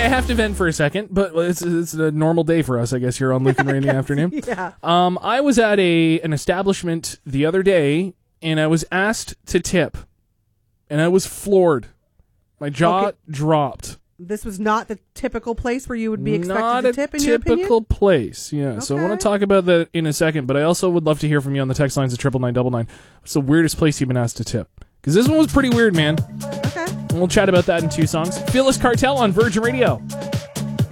I have to vent for a second, but it's a normal day for us, I guess, here on Luke and Ray in the afternoon. Yeah. I was at an establishment the other day, and I was asked to tip, and I was floored. My jaw dropped. This was not the typical place where you would be expected to tip, in your opinion? Not a typical place, yeah. So I want to talk about that in a second, but I also would love to hear from you on the text lines at 99999. What's the weirdest place you've been asked to tip? Because this one was pretty weird, man. Okay. And we'll chat about that in 2 songs. Phyllis Cartel on Virgin Radio.